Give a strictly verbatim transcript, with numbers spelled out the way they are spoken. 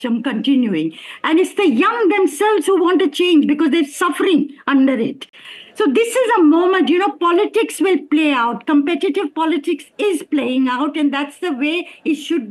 from continuing. And it's the young themselves who want to change because they're suffering under it. So this is a moment, you know, politics will play out. Competitive politics is playing out, and that's the way it should